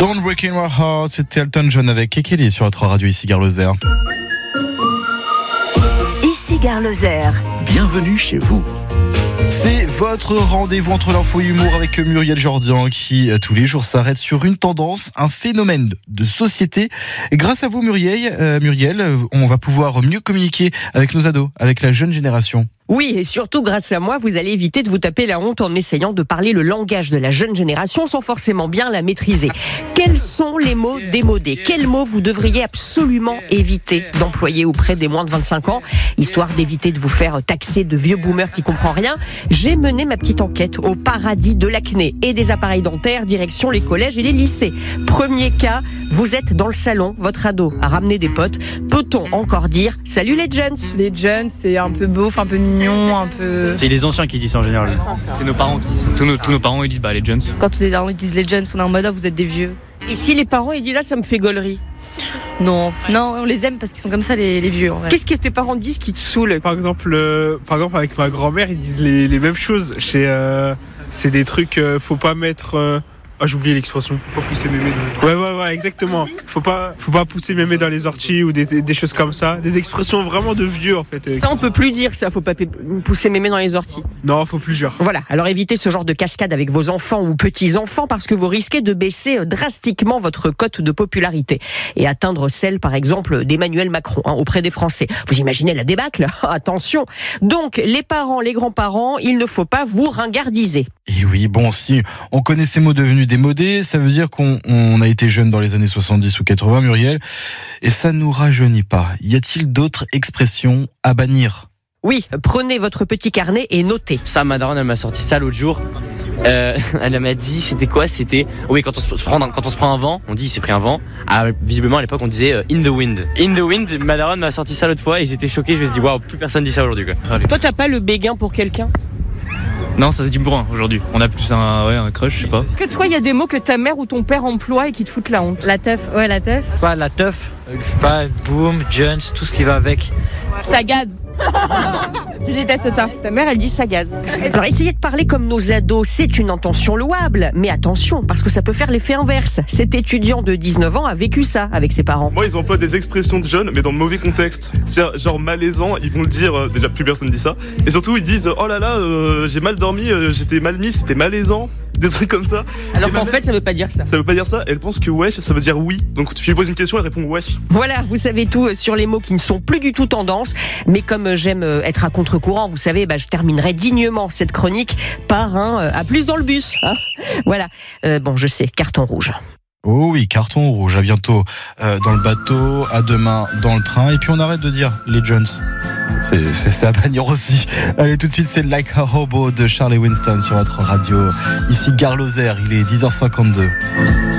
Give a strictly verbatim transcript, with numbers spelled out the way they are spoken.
Don't Break My Heart, c'était Elton John avec Kekeli sur notre radio ici Gare Lozère. Ici Gare Lozère. Bienvenue chez vous. C'est votre rendez-vous entre l'info et humour avec Muriel Jordan qui tous les jours s'arrête sur une tendance, un phénomène de société. Et grâce à vous Muriel, euh, Muriel, on va pouvoir mieux communiquer avec nos ados, avec la jeune génération. Oui, et surtout grâce à moi, vous allez éviter de vous taper la honte en essayant de parler le langage de la jeune génération sans forcément bien la maîtriser. Quels sont les mots démodés ? Quels mots vous devriez absolument éviter d'employer auprès des moins de vingt-cinq ans, histoire d'éviter de vous faire taxer de vieux boomers qui comprend rien ? J'ai mené ma petite enquête au paradis de l'acné et des appareils dentaires, direction les collèges et les lycées. Premier cas, vous êtes dans le salon, votre ado a ramené des potes. Peut-on encore dire « Salut les jeunes » ? Les jeunes, c'est un peu beauf, un peu mignon, un peu... C'est les anciens qui disent ça en général. C'est nos parents qui disent ça. Tous nos, tous nos parents ils disent bah les jeunes. Quand les parents disent les jeunes, on est en mode oh, vous êtes des vieux. Et si les parents ils disent « Ah, ça me fait gaulerie » ? Non, non, on les aime parce qu'ils sont comme ça les, les vieux. En vrai. Qu'est-ce que tes parents te disent qui te saoule ? Par exemple, euh, par exemple avec ma grand-mère, ils disent les, les mêmes choses. Chez, euh, c'est des trucs, euh, faut pas mettre. Euh... Ah, j'ai oublié l'expression. Faut pas pousser mémé. Dans... Ouais, ouais, ouais, exactement. Faut pas, faut pas pousser mémé dans les orties ou des, des, des choses comme ça. Des expressions vraiment de vieux en fait. Ça, on peut plus dire ça. Faut pas pousser mémé dans les orties. Non, faut plus dire. Voilà. Alors évitez ce genre de cascade avec vos enfants ou petits enfants parce que vous risquez de baisser drastiquement votre cote de popularité et atteindre celle, par exemple, d'Emmanuel Macron hein, auprès des Français. Vous imaginez la débâcle ? Attention. Donc, les parents, les grands-parents, il ne faut pas vous ringardiser. Et oui, bon, si on connaît ces mots devenus démodés, ça veut dire qu'on on a été jeune dans les années soixante-dix ou quatre-vingts, Muriel, et ça ne nous rajeunit pas. Y a-t-il d'autres expressions à bannir ? Oui, prenez votre petit carnet et notez. Ça, ma daronne, elle m'a sorti ça l'autre jour. Euh, elle m'a dit, c'était quoi ? C'était, oui, quand on se prend, quand on se prend un vent, on dit il s'est pris un vent. Ah, visiblement à l'époque on disait euh, in the wind. In the wind, ma daronne m'a sorti ça l'autre fois et j'étais choqué. Je me suis dit waouh, plus personne dit ça aujourd'hui quoi. Toi, t'as pas le béguin pour quelqu'un ? Non, ça se dit bourrin aujourd'hui. On a plus un, ouais, un crush, je sais pas. Est-ce que toi, il y a des mots que ta mère ou ton père emploie et qui te foutent la honte ? La teuf, ouais, la teuf. Pas la teuf, pas boom, Jones, tout ce qui va avec. Ça gaze. Je déteste ça. Ta mère, elle dit ça gaze. Alors, essayez de parler comme nos ados, c'est une intention louable. Mais attention, parce que ça peut faire l'effet inverse. Cet étudiant de dix-neuf ans a vécu ça avec ses parents. Moi, ils emploient des expressions de jeunes, mais dans le mauvais contexte. C'est-à-dire, genre malaisant, ils vont le dire, euh, déjà plus personne dit ça. Et surtout, ils disent, oh là là, euh, j'ai mal dormi, euh, j'étais mal mis, c'était malaisant. Des trucs comme ça. Alors qu'en fait, ça veut pas dire ça. Ça veut pas dire ça. Elle pense que wesh, ça veut dire oui. Donc tu lui poses une question, elle répond wesh. Voilà, vous savez tout sur les mots qui ne sont plus du tout tendance. Mais comme j'aime être à contre-courant, vous savez, bah, je terminerai dignement cette chronique par un à plus dans le bus. Hein voilà. Euh, bon, je sais, carton rouge. Oh oui, carton rouge. À bientôt euh, dans le bateau, à demain dans le train. Et puis on arrête de dire les Jones. C'est, c'est, c'est à bannir aussi. Allez, tout de suite, c'est Like a Hobo de Charlie Winston sur votre radio. Ici, Gare Lozère, il est dix heures cinquante-deux.